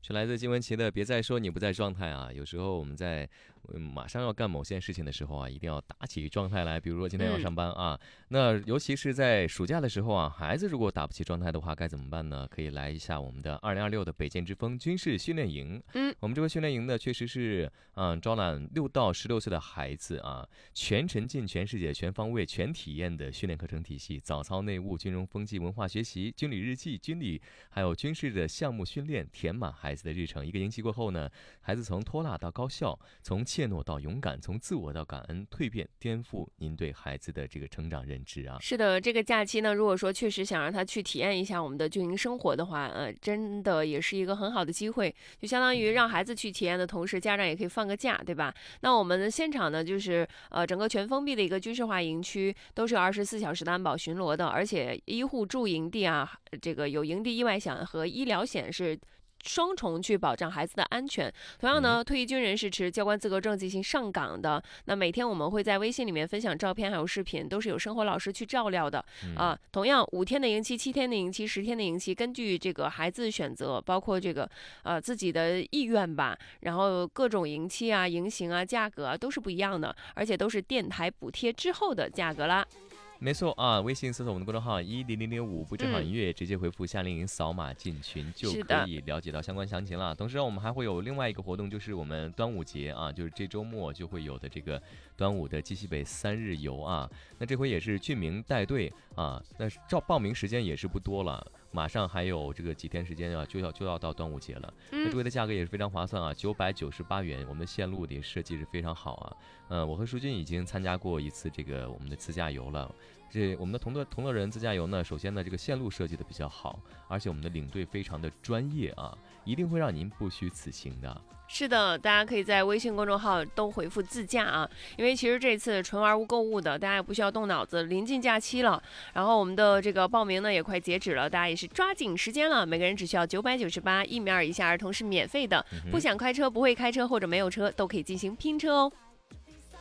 是来自金文岐的《别再说你不在状态》啊。有时候我们在马上要干某件事情的时候啊，一定要打起状态来。比如说今天要上班啊，那尤其是在暑假的时候啊，孩子如果打不起状态的话，该怎么办呢？可以来一下我们的2026的北建之风军事训练营。我们这个训练营呢，确实是招揽6到16岁的孩子啊，全沉浸全世界、全方位、全体验的训练课程体系，早操内务、军容风纪、文化学习、军旅日记、军礼还有军事的项目训练，填满孩子的日程。一个营期过后呢，孩子从拖拉到高效，从怯懦到勇敢，从自我到感恩，蜕变颠覆您对孩子的这个成长认知啊。 是的，这个假期呢，如果说确实想让他去体验一下我们的军营生活的话，真的也是一个很好的机会，就相当于让孩子去体验的同时，家长也可以放个假，对吧？那我们的现场呢，就是整个全封闭的一个军事化营区，都是有24小时的安保巡逻的，而且医护驻营地啊，这个有营地意外险和医疗险是双重去保障孩子的安全。同样呢，退役军人是持教官资格证进行上岗的。那每天我们会在微信里面分享照片还有视频，都是有生活老师去照料的同样5天的营期、7天的营期、10天的营期，根据这个孩子选择，包括这个自己的意愿吧，然后各种营期啊、营型啊、价格都是不一样的，而且都是电台补贴之后的价格啦。 没错啊，微信搜索我们的公众号10005，不正好音乐，直接回复夏令营扫码进群就可以了解到相关详情了。同时我们还会有另外一个活动，就是我们端午节啊，就是这周末就会有的这个端午的鸡西北3日游啊。那这回也是俊明带队啊，那报名时间也是不多了。马上还有这个几天时间啊，就要到端午节了。那这回的价格也是非常划算啊，998元。我们的线路的设计是非常好啊。我和舒军已经参加过一次这个我们的自驾游了。我们的同乐人自驾游呢，首先呢这个线路设计的比较好，而且我们的领队非常的专业啊，一定会让您不虚此行的。 是的，大家可以在微信公众号都回复自驾啊，因为其实这次纯玩无购物的，大家也不需要动脑子，临近假期了，然后我们的这个报名呢也快截止了，大家也是抓紧时间了，每个人只需要998，1米2以下儿童是免费的，不想开车、不会开车或者没有车都可以进行拼车哦。